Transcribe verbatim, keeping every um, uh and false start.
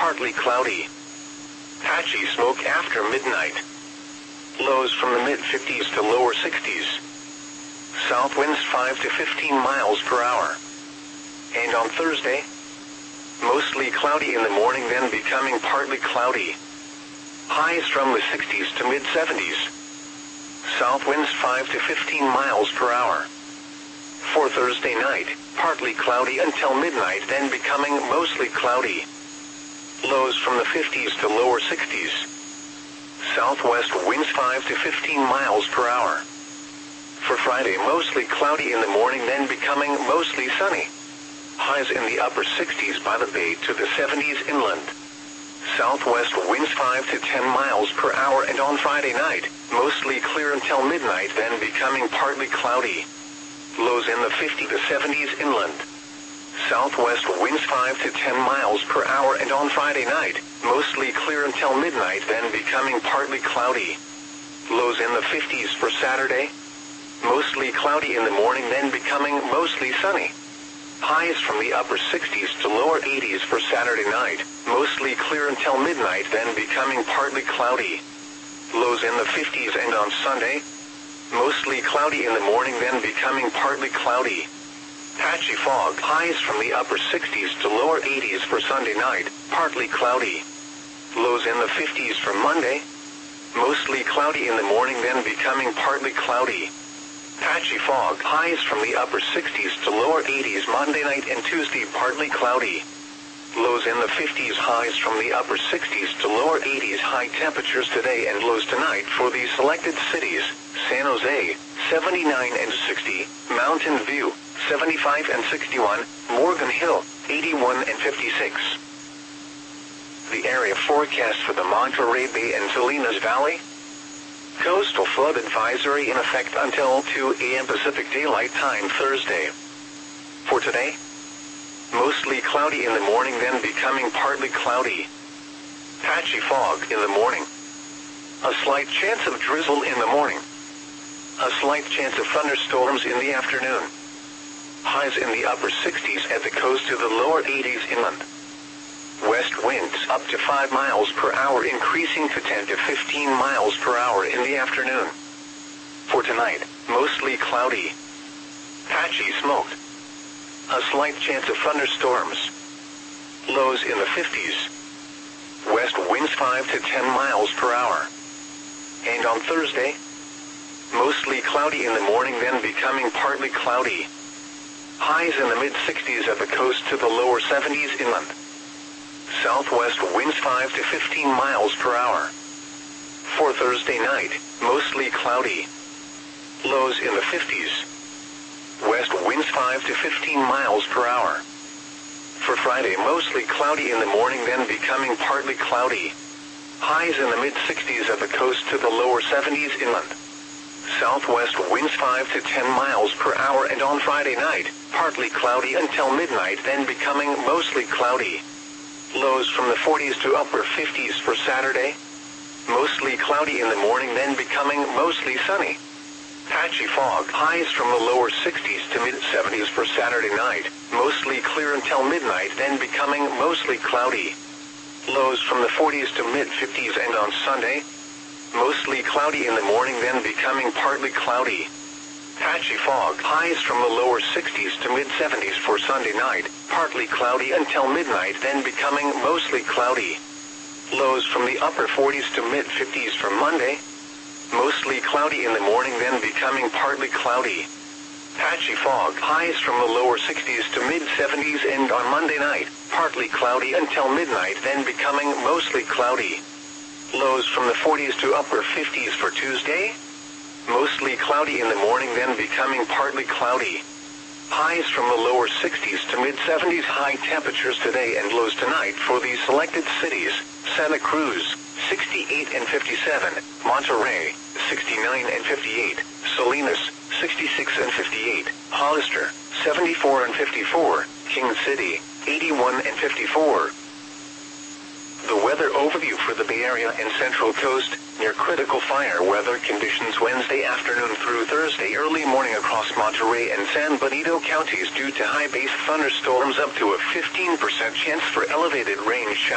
partly cloudy. Patchy smoke after midnight. Lows from the mid fifties to lower sixties. South winds five to fifteen miles per hour. And on Thursday, mostly cloudy in the morning, then becoming partly cloudy. Highs from the sixties to mid seventies. South winds five to fifteen miles per hour. For Thursday night, partly cloudy until midnight, then becoming mostly cloudy. Lows from the fifties to lower sixties. Southwest winds five to fifteen miles per hour. For Friday, mostly cloudy in the morning, then becoming mostly sunny. Highs in the upper sixties by the bay to the seventies inland. Southwest winds five to ten miles per hour, and on Friday night, mostly clear until midnight, then becoming partly cloudy. Lows in the fifties to seventies inland. Southwest winds five to ten miles per hour, and on Friday night, mostly clear until midnight, then becoming partly cloudy. Lows in the fifties for Saturday. Mostly cloudy in the morning, then becoming mostly sunny. Highs from the upper sixties to lower eighties for Saturday night, mostly clear until midnight, then becoming partly cloudy. Lows in the fifties, and on Sunday, mostly cloudy in the morning, then becoming partly cloudy. Patchy fog. Highs from the upper sixties to lower eighties for Sunday night, partly cloudy. Lows in the fifties for Monday, mostly cloudy in the morning, then becoming partly cloudy. Patchy fog. Highs from the upper sixties to lower eighties Monday night and Tuesday, partly cloudy. Lows in the fifties. Highs from the upper sixties to lower eighties. High temperatures today and lows tonight for the selected cities: San Jose, seventy-nine and sixty, Mountain View, seventy-five and sixty-one, Morgan Hill, eighty-one and fifty-six. The area forecast for the Monterey Bay and Salinas Valley. Coastal flood advisory in effect until two a m Pacific Daylight Time Thursday. For today, mostly cloudy in the morning, then becoming partly cloudy. Patchy fog in the morning. A slight chance of drizzle in the morning. A slight chance of thunderstorms in the afternoon. Highs in the upper sixties at the coast to the lower eighties inland. West winds up to five miles per hour, increasing to ten to fifteen miles per hour in the afternoon. For tonight, mostly cloudy. Patchy smoke. A slight chance of thunderstorms. Lows in the fifties. West winds five to ten miles per hour. And on Thursday, mostly cloudy in the morning, then becoming partly cloudy. Highs in the mid sixties at the coast to the lower seventies inland. Southwest winds five to fifteen miles per hour. For Thursday night, mostly cloudy. Lows in the fifties. West winds five to fifteen miles per hour. For Friday, mostly cloudy in the morning, then becoming partly cloudy. Highs in the mid sixties at the coast to the lower seventies inland. Southwest winds five to ten miles per hour, and on Friday night, partly cloudy until midnight, then becoming mostly cloudy. Lows from the forties to upper fifties for Saturday. Mostly cloudy in the morning, then becoming mostly sunny. Patchy fog. Highs from the lower sixties to mid seventies for Saturday night. Mostly clear until midnight, then becoming mostly cloudy. Lows from the forties to mid fifties, and on Sunday, mostly cloudy in the morning, then becoming partly cloudy. Patchy fog. Highs from the lower sixties to mid seventies for Sunday night, partly cloudy until midnight, then becoming mostly cloudy. Lows from the upper forties to mid fifties for Monday, mostly cloudy in the morning, then becoming partly cloudy. Patchy fog. Highs from the lower sixties to mid seventies, and on Monday night, partly cloudy until midnight, then becoming mostly cloudy. Lows from the forties to upper fifties for Tuesday. Mostly cloudy in the morning, then becoming partly cloudy. Highs from the lower sixties to mid seventies. High temperatures today and lows tonight for the selected cities: Santa Cruz, sixty-eight and fifty-seven, Monterey, sixty-nine and fifty-eight, Salinas, sixty-six and fifty-eight, Hollister, seventy-four and fifty-four, King City, eighty-one and fifty-four. The weather overview for the Bay Area and Central Coast: near critical fire weather conditions Wednesday afternoon through Thursday early morning across Monterey and San Benito counties due to high base thunderstorms, up to a fifteen percent chance for elevated rain showers.